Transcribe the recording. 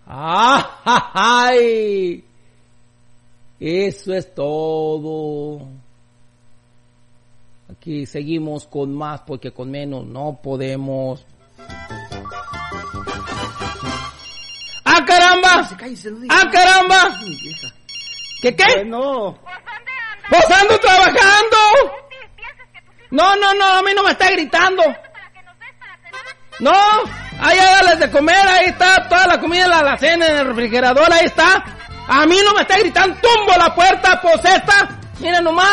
¡Ay! Eso es todo. Aquí seguimos con más porque con menos no podemos. ¡Ah, caramba! ¡Ah, caramba! ¿Qué? Bueno. ¡Pues ando trabajando! No, a mí no me está gritando. No, ahí hágales de comer, ahí está toda la comida en la alacena, en el refrigerador, ahí está. A mí no me está gritando, tumbo la puerta, pues esta. Mira nomás.